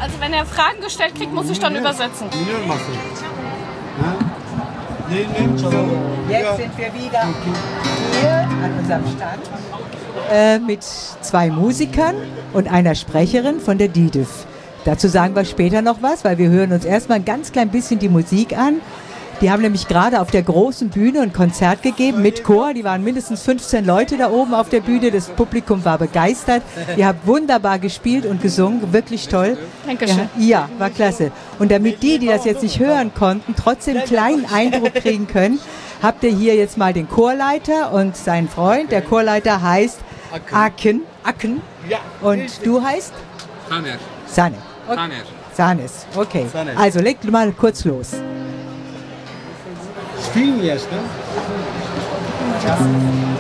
Also wenn er Fragen gestellt kriegt, muss ich dann übersetzen. Jetzt sind wir wieder hier an unserem Stand mit 2 Musikern und einer Sprecherin von der DIDIF. Dazu sagen wir später noch was, weil wir hören uns erstmal ein ganz klein bisschen die Musik an. Die haben nämlich gerade auf der großen Bühne ein Konzert gegeben mit Chor. Die waren mindestens 15 Leute da oben auf der Bühne. Das Publikum war begeistert. Ihr habt wunderbar gespielt und gesungen. Wirklich toll. Dankeschön. Ja, war klasse. Und damit die das jetzt nicht hören konnten, trotzdem einen kleinen Eindruck kriegen können, habt ihr hier jetzt mal den Chorleiter und seinen Freund. Der Chorleiter heißt Aken. Und du heißt? Saner. Sanes. Okay. Also leg mal kurz los. Spielen jetzt, ne?